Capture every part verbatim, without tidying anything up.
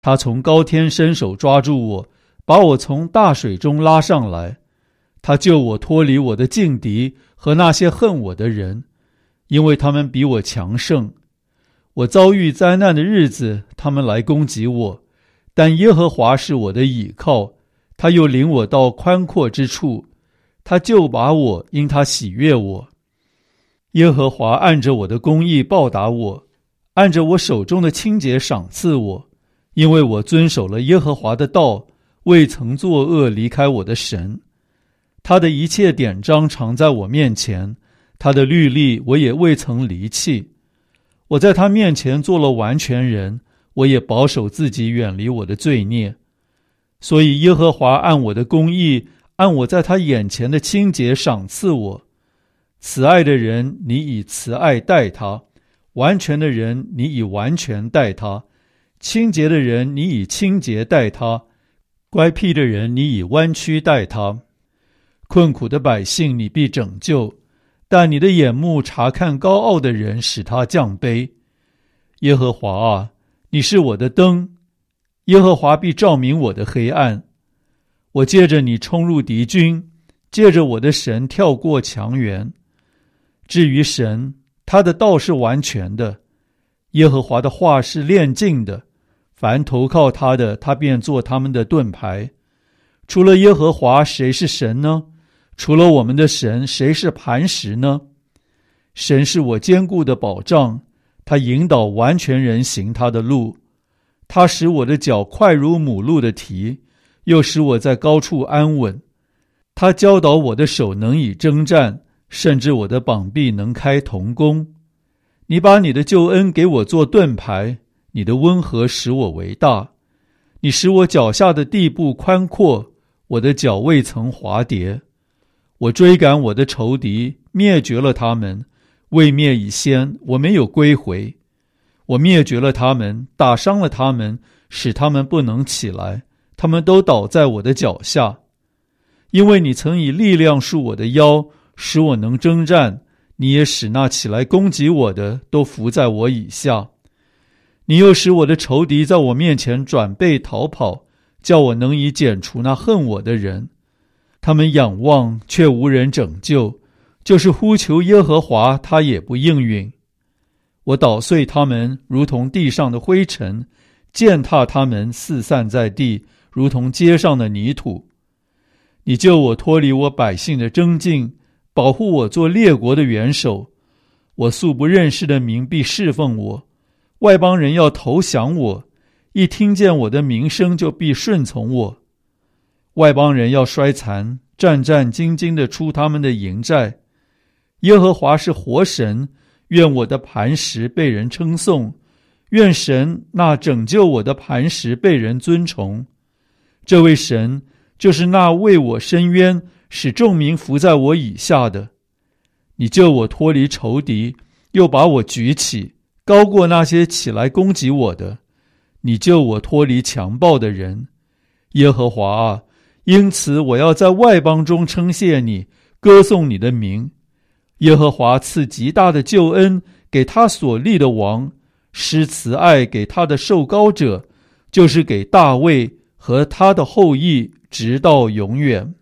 他从高天伸手抓住我，把我从大水中拉上来。他救我脱离我的劲敌和那些恨我的人，因为他们比我强盛。我遭遇灾难的日子，他们来攻击我，但耶和华是我的倚靠，他又领我到宽阔之处，他救拔我，因他喜悦我。耶和华按着我的公义报答我，按着我手中的清洁赏赐我，因为我遵守了耶和华的道，未曾作恶离开我的神。他的一切典章常在我面前，他的律例我也未曾离弃。我在他面前做了完全人，我也保守自己远离我的罪孽。所以耶和华按我的公义，按我在他眼前的清洁赏赐我。慈爱的人，你以慈爱待他；完全的人，你以完全待他；清洁的人，你以清洁待他；乖僻的人，你以弯曲待他。困苦的百姓你必拯救，但你的眼目察看高傲的人，使他降卑。耶和华啊，你是我的灯，耶和华必照明我的黑暗。我借着你冲入敌军，借着我的神跳过墙垣。至于神，他的道是完全的，耶和华的话是炼净的，凡投靠他的，他便做他们的盾牌。除了耶和华，谁是神呢？除了我们的神，谁是磐石呢？神是我坚固的保障，他引导完全人行他的路。他使我的脚快如母鹿的蹄，又使我在高处安稳。他教导我的手能以征战，甚至我的膀臂能开铜弓。你把你的救恩给我做盾牌，你的温和使我为大。你使我脚下的地步宽阔，我的脚未曾滑跌。我追赶我的仇敌，灭绝了他们，未灭以先，我没有归回。我灭绝了他们，打伤了他们，使他们不能起来，他们都倒在我的脚下。因为你曾以力量束我的腰，使我能征战，你也使那起来攻击我的都伏在我以下。你又使我的仇敌在我面前转背逃跑，叫我能以剪除那恨我的人。他们仰望，却无人拯救，就是呼求耶和华，他也不应允。我捣碎他们，如同地上的灰尘；践踏他们，四散在地，如同街上的泥土。你救我脱离我百姓的争竞，保护我做列国的元首。我素不认识的民必侍奉我，外邦人要投降我，一听见我的名声就必顺从我。外邦人要衰残，战战兢兢地出他们的营寨。耶和华是活神，愿我的磐石被人称颂，愿神那拯救我的磐石被人尊崇。这位神就是那为我伸冤，使众民伏在我以下的。你救我脱离仇敌，又把我举起，高过那些起来攻击我的。你救我脱离强暴的人。耶和华啊，因此我要在外邦中称谢你，歌颂你的名。耶和华赐极大的救恩给他所立的王，施慈爱给他的受膏者，就是给大卫和他的后裔，直到永远。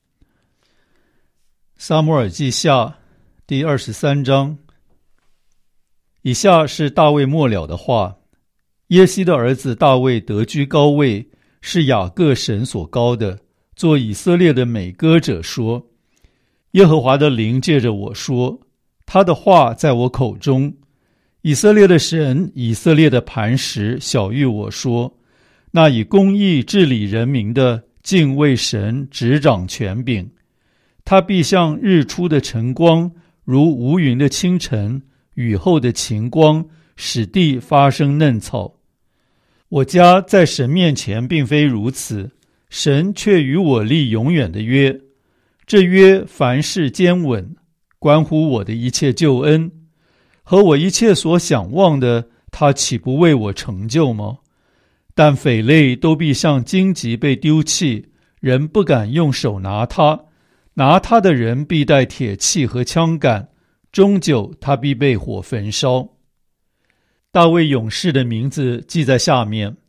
撒母耳记下第二十三章。以下是大卫末了的话：耶西的儿子大卫得居高位，是雅各神所膏的，做以色列的美歌者说：耶和华的灵借着我说，他的话在我口中。以色列的神，以色列的磐石晓谕我说，那以公义治理人民的，敬畏神，执掌权柄。他必像日出的晨光，如无云的清晨，雨后的晴光，使地发生嫩草。我家在神面前并非如此，神却与我立永远的约。这约凡事坚稳，关乎我的一切救恩和我一切所想望的，他岂不为我成就吗？但匪类都必像荆棘被丢弃，人不敢用手拿它，拿它的人必带铁器和枪杆，终究他必被火焚烧。大卫勇士的名字记在下面：